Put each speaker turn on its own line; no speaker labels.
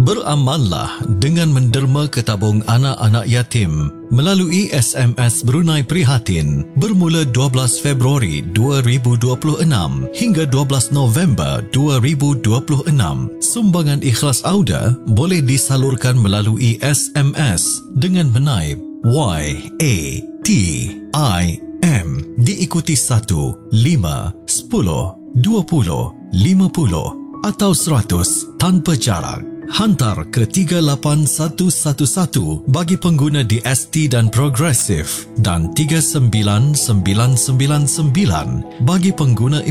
Beramallah dengan menderma ke tabung anak-anak yatim melalui SMS Brunei Prihatin bermula 12 Februari 2026 hingga 12 November 2026. Sumbangan ikhlas Auda boleh disalurkan melalui SMS dengan menaip YATIM diikuti 1, 5, 10, 20, 50 atau 100 tanpa jarak. Hantar ke 38111 bagi pengguna DST dan Progresif dan 39999 bagi pengguna